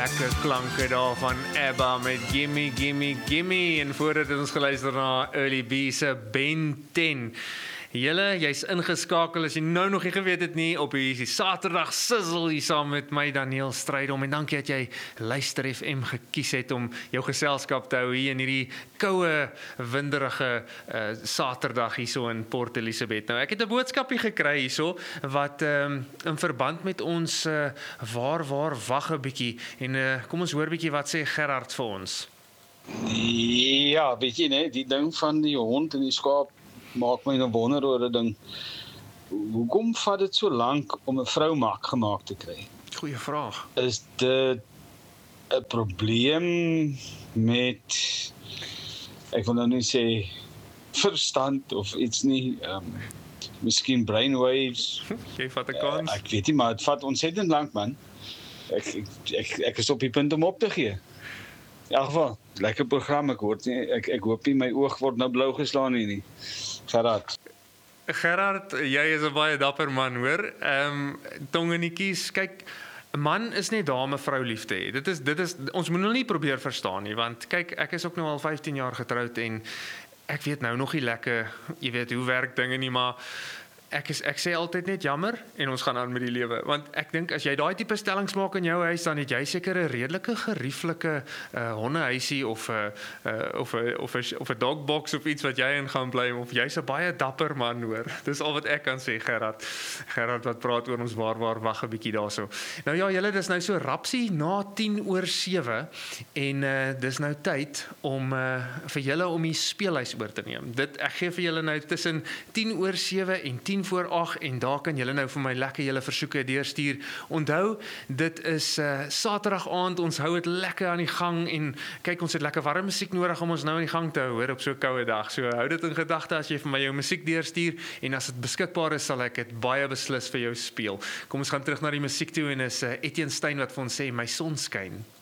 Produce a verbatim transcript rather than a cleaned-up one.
lekker klanke daar van ABBA met Gimme, Gimme, Gimme. En voordat ons geluister na Early B se Ben ten. Julle, jy's ingeskakel as jy nou nog nie geweet het nie op hierdie Saterdag sizzle hier saam met my Daniel Strydom. En dankie dat jy Luister F M gekies het om jou geselskap te hou hier in hierdie koue, winderige uh, Saterdag hierso in Port Elizabeth. Nou, ek het 'n boodskapie gekry hierso wat um, in verband met ons uh, waar waar wag 'n bietjie en uh, kom ons hoor bietjie wat sê Gerard vir ons. Ja, weet jy nee, die ding van die hond en die skaap maak my nou wonder oor 'n ding. Hoekom vat dit so lank om 'n vrou maak gemaak te kry? Goeie vraag. Is dit 'n probleem met, ek wil nou nie sê verstand of iets nie, um, miskien brainwaves. Jy vat 'n kans. Uh, ek weet nie, maar dit vat ontsettend lank, man. Ek ek ek, ek is op die punt om op te gee. In elk geval, lekker program, ek hoor nie, ek ek hoop nie my oog word nou blou geslaan nie nie. Gerard. Gerard, jy is 'n baie dapper man, hoor. Ehm um, tong in die kies. Kyk, 'n man is net daar om 'n vrou lief te hê. Dit is dit is ons moet nou nie probeer verstaan nie, want kyk, ek is ook nou al vyftien jaar getroud en ek weet nou nog nie lekker, jy weet hoe werk dinge nie, maar Ek is ek sê altyd net jammer en ons gaan aan met die lewe, want ek dink as jy daai tipe stellings maak in jou huis, dan het jy seker 'n redelike gerieflike uh, hondehuisie of 'n uh, uh, of 'n of 'n of 'n dogbox of iets wat jy in gaan bly, of jy's 'n baie dapper man, hoor. Dis al wat ek kan sê, Gerard. Gerard wat praat oor ons waar waar wag 'n bietjie daarso. Nou ja, julle, dis nou so rapsie na tien oor sewe en uh, dis nou tyd om uh, vir julle om die speelhuis oor te neem. Dit ek gee vir julle nou tussen tien oor sewe en tien voor agt en daar kan julle nou vir my lekker julle versoeke deurstuur. Onthou, dit is uh, Saterdag aand, ons hou dit lekker aan die gang en kyk, ons het lekker warm musiek nodig om ons nou aan die gang te hou, hoor, op so 'n koue dag. So hou dit in gedagte as jy vir my jou musiek deurstuur en as dit beskikbaar is, sal ek dit baie beslis vir jou speel. Kom ons gaan terug na die musiek toe en is uh, Etienne Stein wat vir ons sê My son skyn.